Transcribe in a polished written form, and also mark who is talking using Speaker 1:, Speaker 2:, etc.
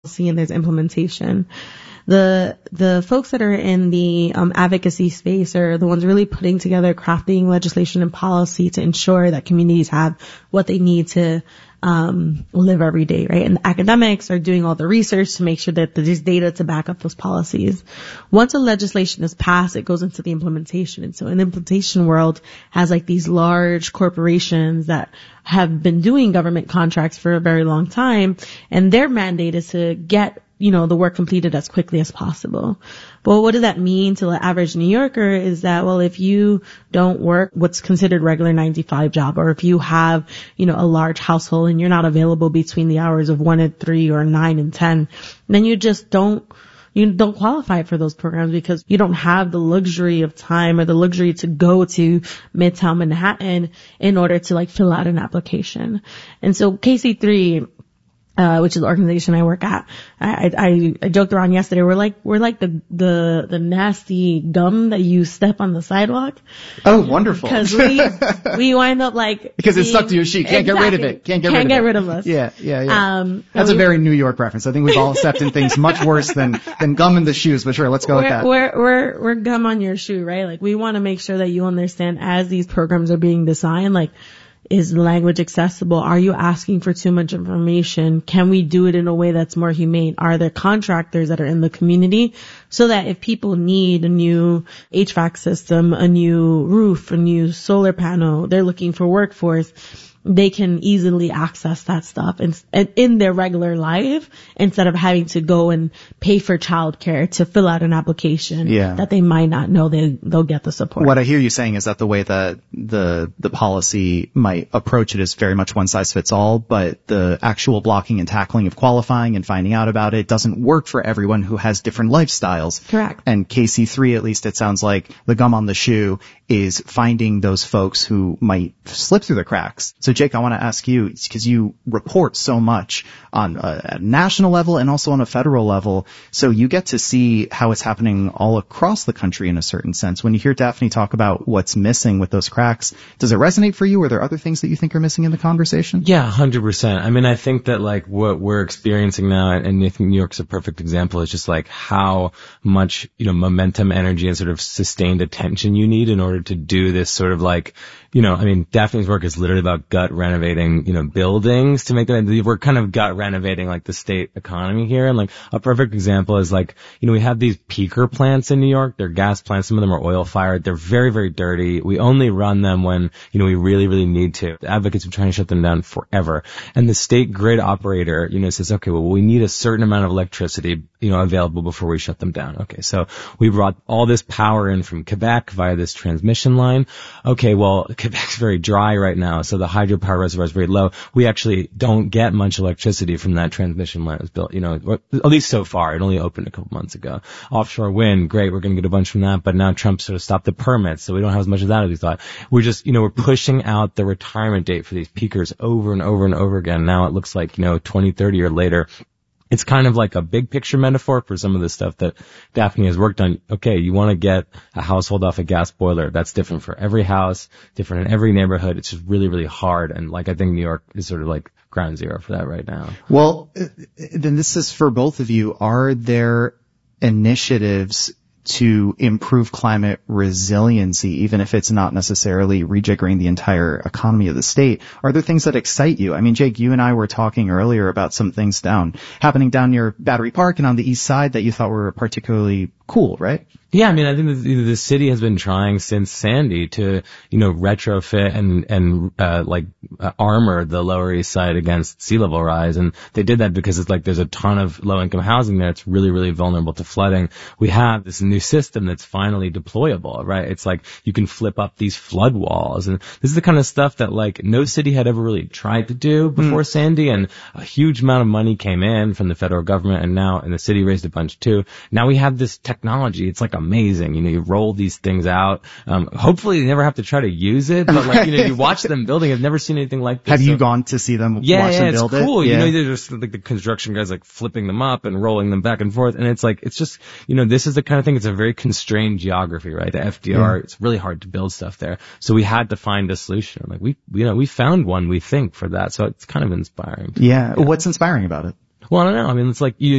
Speaker 1: policy and there's implementation. The folks that are in the advocacy space are the ones really putting together, crafting legislation and policy to ensure that communities have what they need to live every day, right? And the academics are doing all the research to make sure that there's data to back up those policies. Once a legislation is passed, it goes into the implementation. And so an implementation world has like these large corporations that have been doing government contracts for a very long time, and their mandate is to get the work completed as quickly as possible. But what does that mean to the average New Yorker is that, well, if you don't work what's considered regular 9-to-5 job, or if you have, a large household and you're not available between the hours of 1 and 3 or 9 and 10, then you just don't qualify for those programs because you don't have the luxury of time or the luxury to go to Midtown Manhattan in order to fill out an application. And so KC3, which is the organization I work at. I joked around yesterday. We're like the nasty gum that you step on the sidewalk.
Speaker 2: Oh, wonderful.
Speaker 1: Because we wind up
Speaker 2: because it's stuck to your sheet. Can't get rid of it. Can't get rid of us. Yeah. That's a very New York reference. I think we've all stepped in things much worse than gum in the shoes, but sure, let's go with that.
Speaker 1: We're gum on your shoe, right? We want to make sure that you understand as these programs are being designed, is the language accessible? Are you asking for too much information? Can we do it in a way that's more humane? Are there contractors that are in the community so that if people need a new HVAC system, a new roof, a new solar panel, they're looking for workforce, they can easily access that stuff in their regular life instead of having to go and pay for childcare to fill out an application that they might not know they'll get the support.
Speaker 2: What I hear you saying is that the way that the policy might approach it is very much one size fits all, but the actual blocking and tackling of qualifying and finding out about it doesn't work for everyone who has different lifestyles.
Speaker 1: Correct.
Speaker 2: And KC3, at least it sounds like the gum on the shoe is finding those folks who might slip through the cracks. So Jake, I want to ask you, because you report so much on a national level and also on a federal level, so you get to see how it's happening all across the country in a certain sense. When you hear Daphne talk about what's missing with those cracks, does it resonate for you? Are there other things that you think are missing in the conversation?
Speaker 3: Yeah, 100%. I mean, I think that what we're experiencing now, and I think New York's a perfect example, is just how much, momentum, energy, and sort of sustained attention you need in order to do this sort of Daphne's work is literally about gut renovating, buildings to make that. We're kind of gut renovating the state economy here. And a perfect example is we have these peaker plants in New York. They're gas plants. Some of them are oil fired. They're very, very dirty. We only run them when, we really, really need to. The advocates have been trying to shut them down forever. And the state grid operator, says, okay, well, we need a certain amount of electricity, available before we shut them down. Okay. So we brought all this power in from Quebec via this transmission line. Okay. Well, Quebec's very dry right now, so the hydropower reservoir is very low. We actually don't get much electricity from that transmission line that was built, at least so far. It only opened a couple months ago. Offshore wind, great, we're going to get a bunch from that, but now Trump sort of stopped the permits, so we don't have as much of that as we thought. We're just, we're pushing out the retirement date for these peakers over and over and over again. Now it looks like, 20, 30 or later. It's kind of like a big picture metaphor for some of the stuff that Daphne has worked on. Okay, you want to get a household off a gas boiler. That's different for every house, different in every neighborhood. It's just really, really hard. And I think New York is sort of ground zero for that right now.
Speaker 2: Well, then this is for both of you. Are there initiatives to improve climate resiliency, even if it's not necessarily rejiggering the entire economy of the state? Are there things that excite you? I mean, Jake, you and I were talking earlier about some things happening down near Battery Park and on the east side that you thought were particularly cool, right?
Speaker 3: Yeah, I mean, I think the city has been trying since Sandy to, retrofit and armor the Lower East Side against sea level rise. And they did that because there's a ton of low income housing there. It's really, really vulnerable to flooding. We have this new system that's finally deployable, right? It's you can flip up these flood walls. And this is the kind of stuff that no city had ever really tried to do before Sandy. And a huge amount of money came in from the federal government and the city raised a bunch too. Now we have this technology. It's amazing. You roll these things out. Hopefully you never have to try to use it, but you watch them building. I've never seen anything like this.
Speaker 2: Have you gone to see them watch them build it?
Speaker 3: Yeah, it's cool. They're just the construction guys flipping them up and rolling them back and forth. And it's just, this is the kind of thing, it's a very constrained geography, right? The FDR, it's really hard to build stuff there. So we had to find a solution. We found one, we think, for that. So it's kind of inspiring.
Speaker 2: Yeah. What's inspiring about it?
Speaker 3: Well, I don't know. I mean, it's